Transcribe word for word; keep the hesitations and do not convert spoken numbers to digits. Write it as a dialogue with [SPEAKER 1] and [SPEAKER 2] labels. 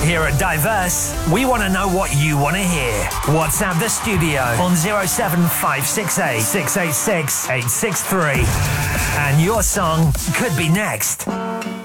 [SPEAKER 1] Here at Diverse, we want to know what you want to hear. WhatsApp the studio on zero seven five six eight, six eight six, eight six three. And your song could be next.